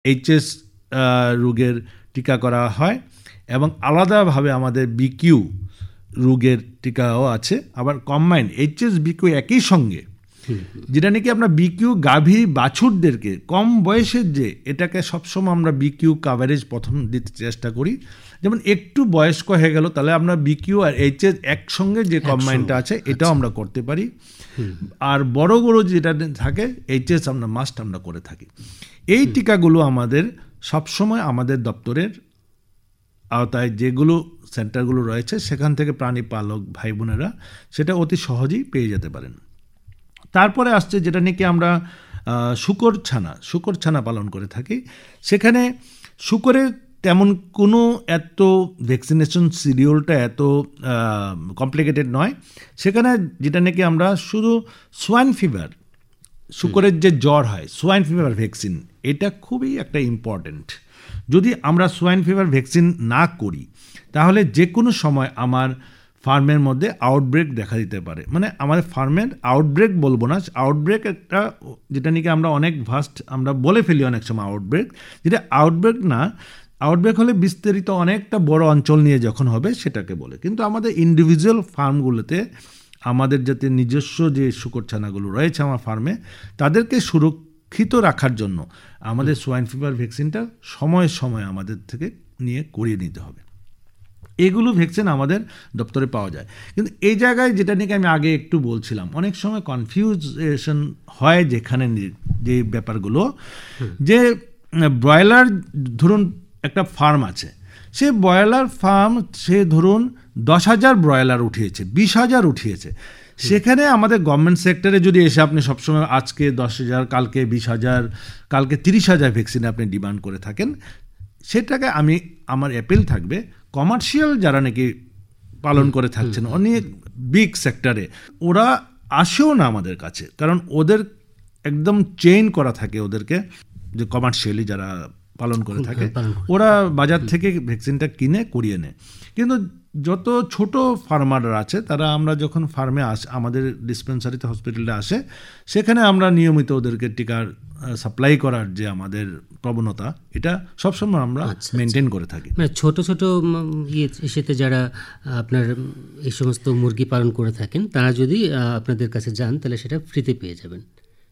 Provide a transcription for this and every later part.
HS রোগের টিকা করা হয় এবং আলাদাভাবে আমাদের বিকিউ রোগের টিকাও আছে, আবার কম্বাইন্ড এইচএস বিকিউ একই সঙ্গে, যেটা নাকি আমরা বিকিউ গাভী বাছুরদেরকে কম বয়সের যে এটাকে সবসময় আমরা বিকিউ কাভারেজ প্রথম দিতে চেষ্টা করি। যেমন একটু বয়স্ক হয়ে গেল তাহলে আমরা বিকিউ আর এইচএস একসঙ্গে যে কম্বাইন্ডটা আছে এটাও আমরা করতে পারি। আর বড় বড় যেটা থাকে এইচএস আমরা মাস্ট আমরা করে থাকি। এই টিকাগুলো আমাদের সবসময় আমাদের দপ্তরের আওতায় যেগুলো সেন্টারগুলো রয়েছে সেখান থেকে প্রাণী পালক ভাই বোনেরা সেটা অতি সহজেই পেয়ে যেতে পারেন। তারপরে আসছে যেটা নাকি আমরা শুকর ছানা পালন করে থাকি। সেখানে শুকরের তেমন কোনো এত ভ্যাকসিনেশন শিডিউলটা এত কমপ্লিকেটেড নয়। সেখানে যেটা নাকি আমরা শুধু সোয়াইন ফিভার, শুকরের যে জ্বর হয় সোয়াইন ফিভার ভ্যাকসিন, এটা খুবই একটা ইম্পর্ট্যান্ট। যদি আমরা সোয়াইন ফিভার ভ্যাকসিন না করি তাহলে যে কোনো সময় আমার ফার্মের মধ্যে আউটব্রেক দেখা দিতে পারে। মানে আমাদের ফার্মের আউটব্রেক বলবো না, আউটব্রেক একটা যেটা নাকি আমরা অনেক ভাস্ট আমরা বলে ফেলি অনেক সময় আউটব্রেক, যেটা আউটব্রেক না। আউটব্রেক হলে বিস্তারিত অনেকটা বড় অঞ্চল নিয়ে যখন হবে সেটাকে বলে। কিন্তু আমাদের ইন্ডিভিজুয়াল ফার্মগুলোতে আমাদের যাতে নিজস্ব যে শুকর ছানাগুলো রয়েছে আমার ফার্মে তাদেরকে সুরক্ষিত রাখার জন্য আমাদের সোয়াইন ফিভার ভ্যাকসিনটা সময়ে সময়ে আমাদের থেকে নিয়ে করিয়ে নিতে হবে। এগুলো ভ্যাকসিন আমাদের দপ্তরে পাওয়া যায়। কিন্তু এই জায়গায় যেটা নিয়ে আমি আগে একটু বলছিলাম, অনেক সময় কনফিউশন হয় যেখানে যে ব্যাপারগুলো, যে ব্রয়লার ধরুন একটা ফার্ম আছে, সে ব্রয়লার ফার্ম সে ধরুন 10,000 ব্রয়লার উঠিয়েছে, 20,000 উঠিয়েছে। সেখানে আমাদের গভর্নমেন্ট সেক্টরে যদি এসে আপনি সবসময় আজকে 10,000 কালকে 20,000 কালকে 30,000 ভ্যাকসিন আপনি ডিমান্ড করে থাকেন, সেটাকে আমার অ্যাপিল থাকবে কমার্শিয়াল যারা নাকি পালন করে থাকছেন অনেক বিগ সেক্টরে, ওরা আসেও না আমাদের কাছে, কারণ ওদের একদম চেইন করা থাকে ওদেরকে, যে কমার্শিয়ালি যারা পালন করে থাকে ওরা বাজার থেকে ভ্যাকসিনটা কিনে করিয়ে নেয়। কিন্তু যত ছোট ফার্মাররা আছে তারা আমরা যখন ফার্মে আমাদের ডিসপেন্সারিতে হসপিটালে আসে সেখানে আমরা নিয়মিত ওদেরকে টিকার সাপ্লাই করার যে আমাদের প্রবণতা এটা সবসময় আমরা মেনটেন করে থাকি। মানে ছোট ছোট ইয়েতে যারা আপনার এই সমস্ত মুরগি পালন করে থাকেন তারা যদি আপনাদের কাছে যান তাহলে সেটা ফ্রিতে পেয়ে যাবেন,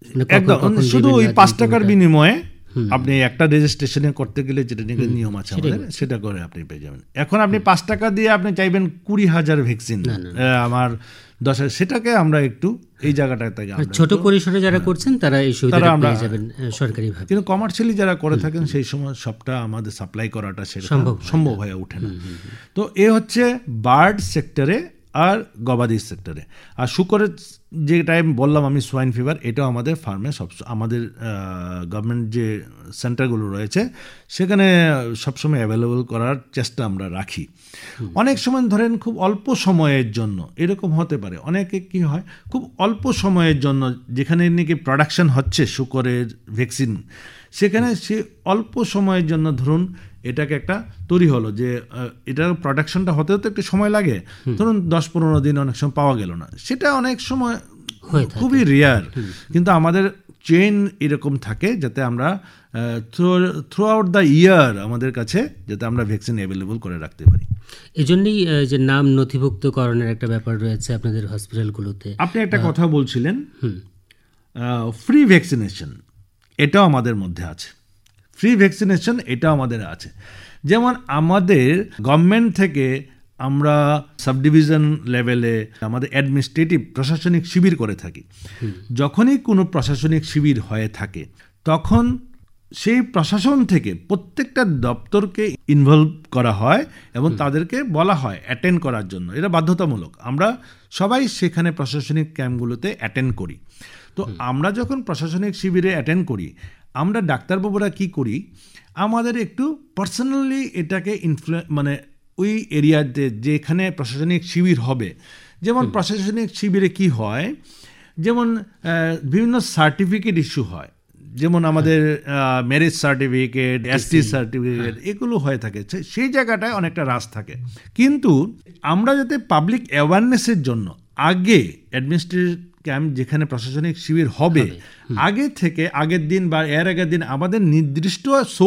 একদম শুধু ওই 5 টাকার বিনিময়ে আপনি একটা রেজিস্ট্রেশনে করতে গেলে যেটা নিয়ম আছে আমাদের সেটা করে আপনি পেয়ে যাবেন। এখন আপনি 5 টাকা দিয়ে আপনি চাইবেন 20,000 ভ্যাকসিন আমার 10,000, সেটাকে আমরা একটু এই জায়গাটায় ছোট পরিসরে যারা করছেন তারা এই সুবিধাটা পেয়ে যাবেন সরকারিভাবে। কিন্তু কমার্শিয়ালি যারা করে থাকেন সেই সময় সবটা আমাদের সাপ্লাই করাটা সেটা সম্ভব হয়ে ওঠে না। তো এ হচ্ছে বার্ড সেক্টরে আর গবাদি সেক্টরে। আর শুকরের যেটা আমি বললাম আমি সোয়াইন ফিভার, এটাও আমাদের ফার্মে আমাদের গভর্নমেন্ট যে সেন্টারগুলো রয়েছে সেখানে সবসময় অ্যাভেলেবল করার চেষ্টা আমরা রাখি। অনেক সময় ধরেন খুব অল্প সময়ের জন্য এরকম হতে পারে, অনেকে কি হয় খুব অল্প সময়ের জন্য যেখানে নাকি প্রোডাকশন হচ্ছে শুকরের ভ্যাকসিন, সেখানে সে অল্প সময়ের জন্য ধরুন এটাকে একটা তৈরি হলো যে এটার প্রোডাকশনটা হতে হতে একটু সময় লাগে, ধরুন 10-15 দিন অনেক সময় পাওয়া গেল না, সেটা অনেক সময় খুবই রেয়ার। কিন্তু আমাদের চেইন এরকম থাকে যাতে আমরা থ্রু আউট দ্য ইয়ার আমাদের কাছে যাতে আমরা ভ্যাকসিন অ্যাভেলেবল করে রাখতে পারি। এই জন্যই যে নাম নথিভুক্তকরণের একটা ব্যাপার রয়েছে আপনাদের হসপিটালগুলোতে। আপনি একটা কথা বলছিলেন ফ্রি ভ্যাকসিনেশন, এটাও আমাদের মধ্যে আছে। ফ্রি ভ্যাকসিনেশন এটাও আমাদের আছে। যেমন আমাদের গভর্নমেন্ট থেকে আমরা সাবডিভিশন লেভেলে আমাদের অ্যাডমিনিস্ট্রেটিভ প্রশাসনিক শিবির করে থাকি। যখনই কোনো প্রশাসনিক শিবির হয়ে থাকে তখন সেই প্রশাসন থেকে প্রত্যেকটা দপ্তরকে ইনভলভ করা হয় এবং তাদেরকে বলা হয় অ্যাটেন্ড করার জন্য, এটা বাধ্যতামূলক। আমরা সবাই সেখানে প্রশাসনিক ক্যাম্পগুলোতে অ্যাটেন্ড করি। তো আমরা যখন প্রশাসনিক শিবিরে অ্যাটেন্ড করি আমরা ডাক্তারবাবুরা কি করি, আমাদের একটু পার্সোনালি এটাকে মানে ওই এরিয়াতে যেখানে প্রশাসনিক শিবির হবে, যেমন প্রশাসনিক শিবিরে কি হয়, যেমন বিভিন্ন সার্টিফিকেট ইস্যু হয়, যেমন আমাদের ম্যারেজ সার্টিফিকেট, এসটি সার্টিফিকেট, এগুলো হয়ে থাকে, সেই জায়গাটায় অনেকটা রাশ থাকে। কিন্তু আমরা যাতে পাবলিক অ্যাওয়ারনেসের জন্য আগে অ্যাডমিনিস্ট্রেটিভ ক্যাম্প যেখানে প্রশাসনিক শিবির হবে আগের দিন বা এর আগের দিন আমাদের নির্দিষ্ট